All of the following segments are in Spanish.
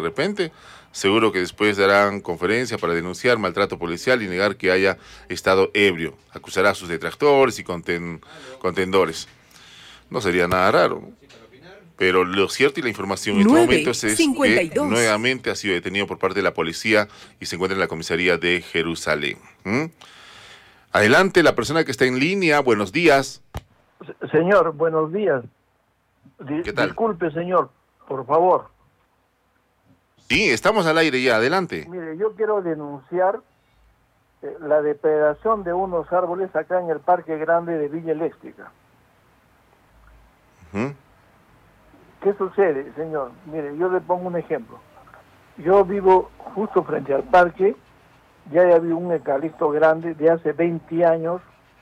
repente, seguro que después darán conferencia para denunciar maltrato policial y negar que haya estado ebrio. Acusará a sus detractores y contendores. No sería nada raro, ¿no? Pero lo cierto y la información en este momento es que nuevamente ha sido detenido por parte de la policía y se encuentra en la comisaría de Jerusalén. Adelante, la persona que está en línea, buenos días. Señor, buenos días. ¿Qué tal? Disculpe, señor, por favor. Sí, estamos al aire ya, adelante. Mire, yo quiero denunciar la depredación de unos árboles acá en el Parque Grande de Villa Eléctrica. ¿Qué sucede, señor? Mire, yo le pongo un ejemplo. Yo vivo justo frente al parque, ya había un eucalipto grande de hace 20 años,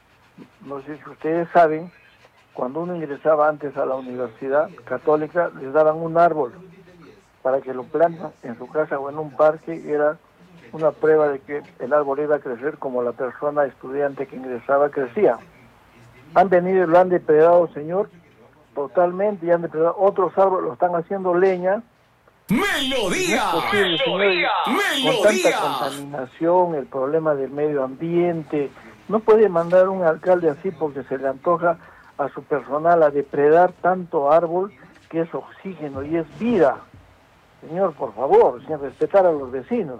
no sé si ustedes saben, cuando uno ingresaba antes a la Universidad Católica, les daban un árbol para que lo planten en su casa o en un parque, y era una prueba de que el árbol iba a crecer como la persona estudiante que ingresaba crecía. Han venido y lo han depredado, señor, totalmente, y han depredado otros árboles, lo están haciendo leña. ¡Melodía! No es posible, señor, con tanta contaminación, el problema del medio ambiente, no puede mandar un alcalde así porque se le antoja a su personal a depredar tanto árbol que es oxígeno y es vida. Señor, por favor, sin respetar a los vecinos.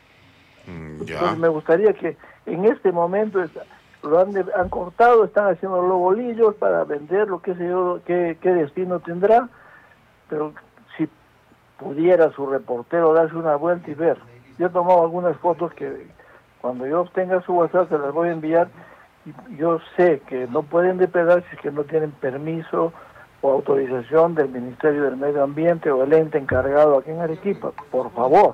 Entonces me gustaría que en este momento lo han cortado, están haciendo los bolillos para venderlo, qué sé yo, qué destino tendrá, pero si pudiera su reportero darse una vuelta y ver. Yo he tomado algunas fotos que cuando yo obtenga su WhatsApp se las voy a enviar, y yo sé que no pueden depredar si es que no tienen permiso o autorización del Ministerio del Medio Ambiente o el ente encargado aquí en Arequipa, por favor.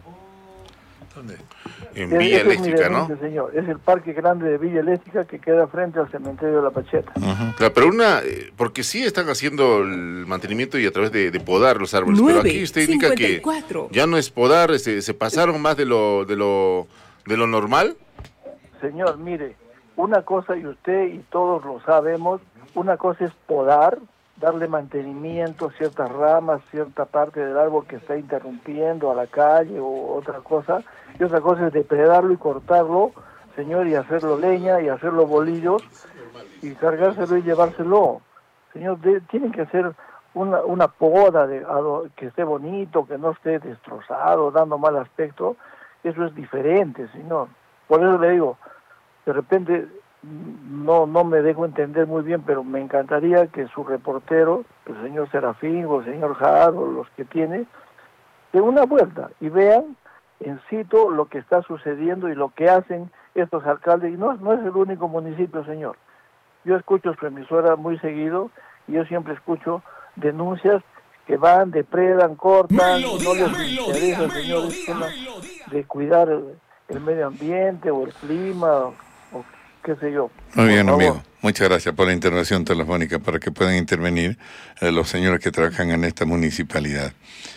¿Dónde? En Villa Eléctrica, ¿no? Señor, es el Parque Grande de Villa Eléctrica que queda frente al cementerio de La Pacheta. Claro, pero porque sí están haciendo el mantenimiento y a través de podar los árboles, pero aquí usted indica que ya no es podar, se pasaron más de lo normal. Señor, mire, una cosa, y usted y todos lo sabemos, una cosa es podar, darle mantenimiento a ciertas ramas, cierta parte del árbol que está interrumpiendo a la calle o otra cosa, y otra cosa es depredarlo y cortarlo, señor, y hacerlo leña y hacerlo bolillos y cargárselo y llevárselo. Señor, tienen que hacer una poda que esté bonito, que no esté destrozado, dando mal aspecto. Eso es diferente, señor. Por eso le digo, de repente no me dejo entender muy bien, pero me encantaría que su reportero, el señor Serafín o el señor Jaro, los que tiene, den una vuelta y vean en sitio lo que está sucediendo y lo que hacen estos alcaldes. Y no es el único municipio, señor. Yo escucho su emisora muy seguido y yo siempre escucho denuncias que van, depredan, cortan, no les interesa, señor, de cuidar el medio ambiente o el clima o qué sé yo. Muy bien, amigo. Muchas gracias por la intervención telefónica para que puedan intervenir los señores que trabajan en esta municipalidad.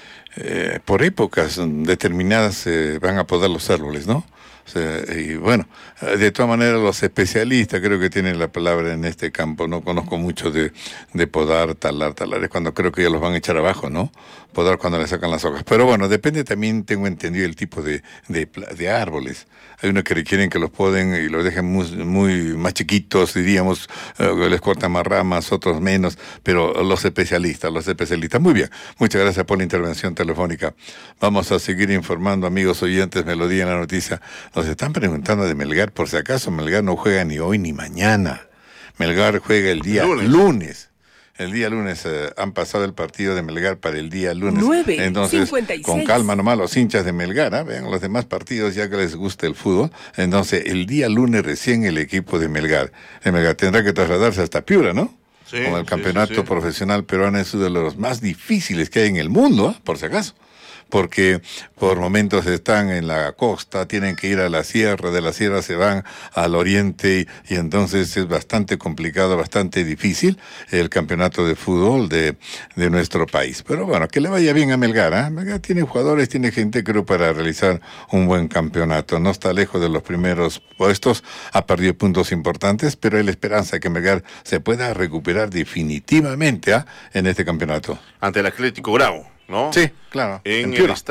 Por épocas determinadas van a podar los árboles, ¿no? O sea, y bueno, de todas maneras los especialistas creo que tienen la palabra en este campo. No conozco mucho de podar, talar es cuando creo que ya los van a echar abajo, ¿no? Podar cuando le sacan las hojas. Pero bueno, depende también, tengo entendido, el tipo de árboles. Hay unos que requieren que los poden y los dejen muy más chiquitos, diríamos, les cortan más ramas, otros menos, pero los especialistas. Muy bien, muchas gracias por la intervención telefónica. Vamos a seguir informando, amigos oyentes, Melodía en la Noticia. Nos están preguntando de Melgar, por si acaso Melgar no juega ni hoy ni mañana. Melgar juega el día lunes. El día lunes han pasado el partido de Melgar para el día lunes. 9, entonces, 56. con calma nomás los hinchas de Melgar, vean los demás partidos ya que les gusta el fútbol. Entonces, el día lunes recién el equipo de Melgar tendrá que trasladarse hasta Piura, ¿no? Sí, como el campeonato profesional peruano es uno de los más difíciles que hay en el mundo, por si acaso. Porque por momentos están en la costa, tienen que ir a la sierra, de la sierra se van al oriente y entonces es bastante complicado, bastante difícil el campeonato de fútbol de nuestro país. Pero bueno, que le vaya bien a Melgar, ¿eh? Melgar tiene jugadores, tiene gente, creo, para realizar un buen campeonato. No está lejos de los primeros puestos, ha perdido puntos importantes, pero hay la esperanza de que Melgar se pueda recuperar definitivamente en este campeonato. Ante el Atlético Grau, ¿no? Sí, claro. En el